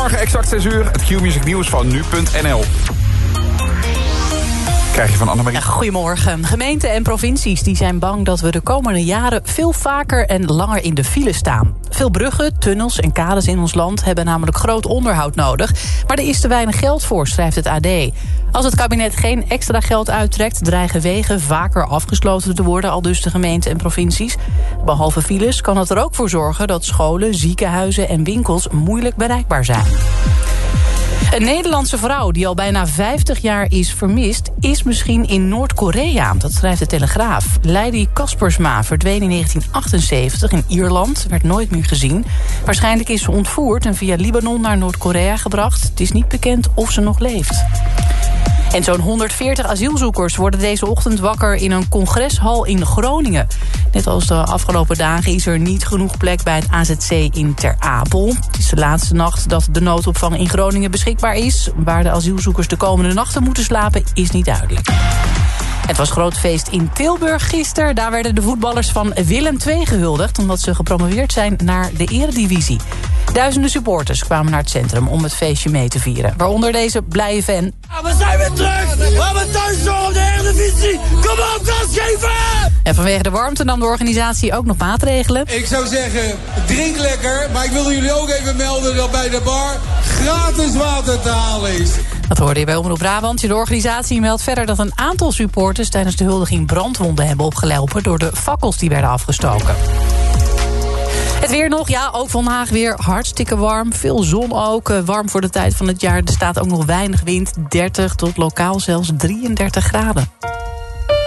Morgen exact 6 uur, het Q-Music nieuws van nu.nl. Krijg je van Annemarie. Goedemorgen. Gemeenten en provincies die zijn bang dat we de komende jaren veel vaker en langer in de file staan. Veel bruggen, tunnels en kades in ons land hebben namelijk groot onderhoud nodig. Maar er is te weinig geld voor, schrijft het AD. Als het kabinet geen extra geld uittrekt, dreigen wegen vaker afgesloten te worden, aldus de gemeenten en provincies. Behalve files kan het er ook voor zorgen dat scholen, ziekenhuizen en winkels moeilijk bereikbaar zijn. Een Nederlandse vrouw die al bijna 50 jaar is vermist, is misschien in Noord-Korea. Dat schrijft de Telegraaf. Lady Kaspersma verdween in 1978 in Ierland, werd nooit meer gezien. Waarschijnlijk is ze ontvoerd en via Libanon naar Noord-Korea gebracht. Het is niet bekend of ze nog leeft. En zo'n 140 asielzoekers worden deze ochtend wakker in een congreshal in Groningen. Net als de afgelopen dagen is er niet genoeg plek bij het AZC in Ter Apel. Het is de laatste nacht dat de noodopvang in Groningen beschikbaar is. Waar de asielzoekers de komende nachten moeten slapen is niet duidelijk. Het was groot feest in Tilburg gisteren. Daar werden de voetballers van Willem II gehuldigd, omdat ze gepromoveerd zijn naar de eredivisie. Duizenden supporters kwamen naar het centrum om het feestje mee te vieren. Waaronder deze blije fan. We zijn weer terug! We hebben thuis door op de eredivisie! Kom op, gas geven! En vanwege de warmte nam de organisatie ook nog maatregelen. Ik zou zeggen, drink lekker. Maar ik wilde jullie ook even melden dat bij de bar gratis water te halen is. Dat hoorde je bij Omroep Brabant. De organisatie meldt verder dat een aantal supporters tijdens de huldiging brandwonden hebben opgelopen door de fakkels die werden afgestoken. Het weer nog, ja, ook vandaag weer hartstikke warm. Veel zon ook, warm voor de tijd van het jaar. Er staat ook nog weinig wind, 30 tot lokaal zelfs 33 graden.